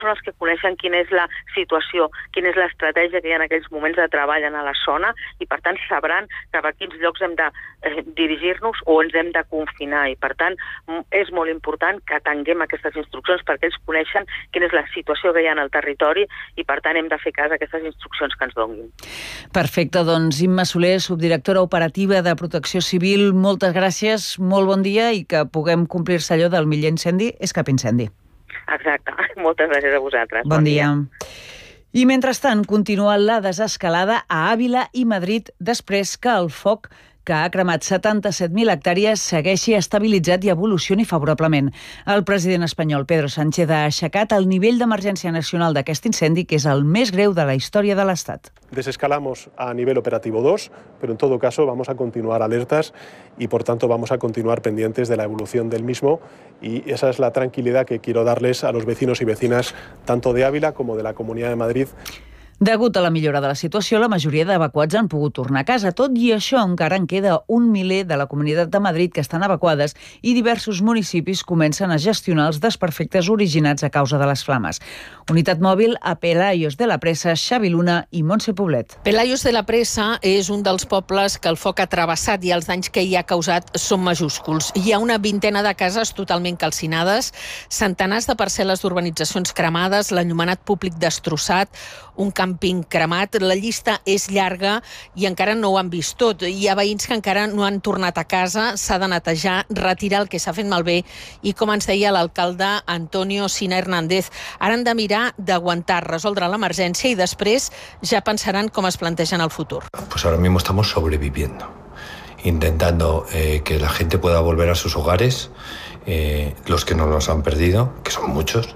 són els que coneixen quina és la situació, quina és l'estratègia que hi ha en aquells moments de treball a la zona i, per tant, sabran cap a quins llocs hem de dirigir-nos o ens hem de confinar. I, per tant, és molt important que atenguem aquestes instruccions perquè ells coneixen quina és la situació que hi ha en el territori i, per tant, hem de fer cas a aquestes instruccions que ens donin. Perfecte, doncs Imma Soler, subdirectora operativa de Protecció Civil, moltes gràcies, molt bon dia i que puguem complir-se allò del millor incendi és cap incendi. Exacte. Moltes gràcies a vosaltres. Bon dia. I mentrestant, continua la desescalada a Àvila i Madrid després que el foc que ha cremat 77.000 hectàrees segueixi estabilitzat i evolucioni favorablement. El president espanyol Pedro Sánchez ha aixecat el nivell d'emergència nacional d'aquest incendi, que és el més greu de la història de l'Estat. Desescalamos a nivel operativo 2, pero en todo caso vamos a continuar alertas y por tanto vamos a continuar pendientes de la evolución del mismo y esa es la tranquilidad que quiero darles a los vecinos y vecinas tanto de Ávila como de la Comunidad de Madrid. Degut a la millora de la situació, la majoria d'evacuats han pogut tornar a casa. Tot i això, encara en queda 1 miler de la Comunitat de Madrid que estan evacuades i diversos municipis comencen a gestionar els desperfectes originats a causa de les flames. Unitat mòbil a Pelayos de la Pressa, Xavi Luna i Montse Poblet. Pelayos de la Pressa és un dels pobles que el foc ha travessat i els danys que hi ha causat són majúsculs. Hi ha una vintena de cases totalment calcinades, centenars de parcel·les d'urbanitzacions cremades, l'enllumenat públic destrossat, un càmping cremat. La llista és llarga i encara no ho han vist tot. Hi ha veïns que encara no han tornat a casa, s'ha de netejar, retirar el que s'ha fet malbé i, com ens deia l'alcalde Antonio Sina Hernández, ara han de mirar d'aguantar, resoldre l'emergència i després ja pensaran com es plantegen el futur. Pues ahora mismo estamos sobreviviendo, intentando que la gente pueda volver a sus hogares, los que no los han perdido, que son muchos,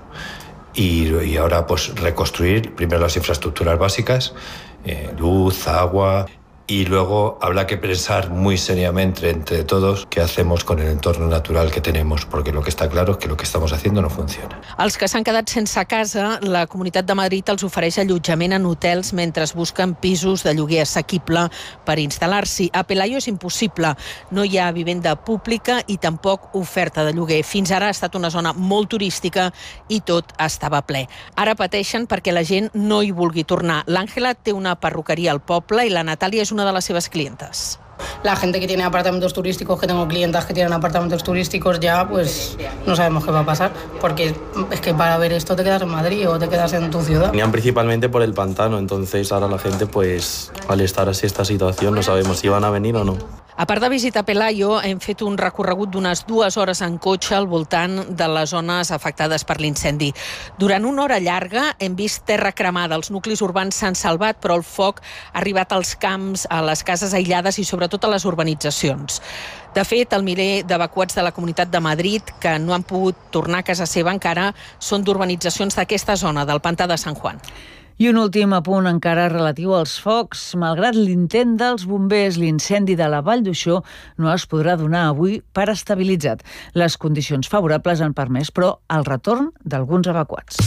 y ahora pues reconstruir primero las infraestructuras básicas, luz, agua, y luego habrá que pensar muy seriamente entre todos qué hacemos con el entorno natural que tenemos, porque lo que está claro es que lo que estamos haciendo no funciona. Els que s'han quedat sense casa, la Comunitat de Madrid els ofereix allotjament en hotels mentre busquen pisos de lloguer assequible per instal·lar-s'hi. A Pelayo és impossible. No hi ha vivenda pública i tampoc oferta de lloguer. Fins ara ha estat una zona molt turística i tot estava ple. Ara pateixen perquè la gent no hi vulgui tornar. L'Àngela té una perruqueria al poble i la Natàlia és una de les seves clientes. La gente que tiene apartamentos turísticos, que tengo clientas que tienen apartamentos turísticos ya, pues no sabemos qué va a pasar, porque es que para ver esto te quedas en Madrid o te quedas en tu ciudad. Venían principalmente por el pantano, entonces ahora la gente, pues al estar así esta situación, no sabemos si van a venir o no. A part de visitar Pelayo, hem fet un recorregut d'unes 2 hores en cotxe al voltant de les zones afectades per l'incendi. Durant una hora llarga hem vist terra cremada. Els nuclis urbans s'han salvat, però el foc ha arribat als camps, a les cases aïllades i sobretot a les urbanitzacions. De fet, el miler d'evacuats de la Comunitat de Madrid que no han pogut tornar a casa seva encara són d'urbanitzacions d'aquesta zona, del Pantà de Sant Juan. I un últim apunt encara relatiu als focs. Malgrat l'intent dels bombers, l'incendi de la Vall d'Uixó no es podrà donar avui per estabilitzat. Les condicions favorables han permès, però, el retorn d'alguns evacuats.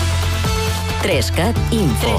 3CAT Info.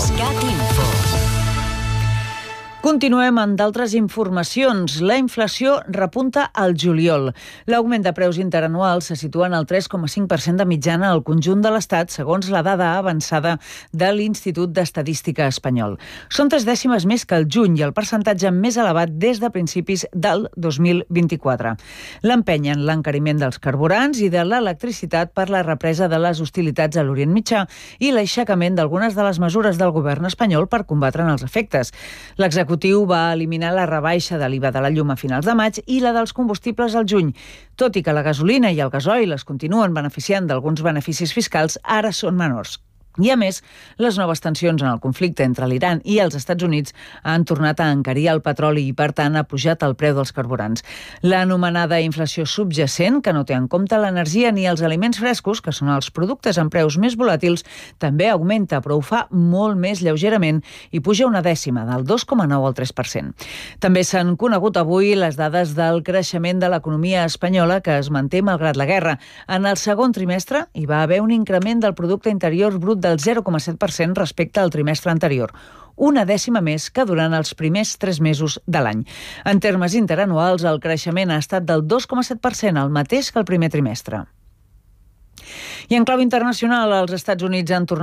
Continuem amb d'altres informacions. La inflació repunta al juliol. L'augment de preus interanuals se situa en el 3,5% de mitjana al conjunt de l'Estat, segons la dada avançada de l'Institut d'Estadística espanyol. Són 3 dècimes més que el juny i el percentatge més elevat des de principis del 2024. L'empenyen l'encariment dels carburants i de l'electricitat per la represa de les hostilitats a l'Orient Mitjà i l'aixecament d'algunes de les mesures del govern espanyol per combatre'n els efectes. L'executiu va eliminar la rebaixa de l'IVA de la llum a finals de maig i la dels combustibles al juny. Tot i que la gasolina i el gasoil es continuen beneficiant d'alguns beneficis fiscals, ara són menors. I, a més, les noves tensions en el conflicte entre l'Iran i els Estats Units han tornat a encarir el petroli i, per tant, ha pujat el preu dels carburants. L'anomenada inflació subjacent, que no té en compte l'energia ni els aliments frescos, que són els productes amb preus més volàtils, també augmenta, però ho fa molt més lleugerament i puja una dècima, del 2,9 al 3%. També s'han conegut avui les dades del creixement de l'economia espanyola, que es manté malgrat la guerra. En el segon trimestre hi va haver un increment del producte interior brut del 0,7% respecte al trimestre anterior, una dècima més que durant els primers 3 mesos de l'any. En termes interanuals, el creixement ha estat del 2,7%, el mateix que el primer trimestre. I en clau internacional, els Estats Units han tornat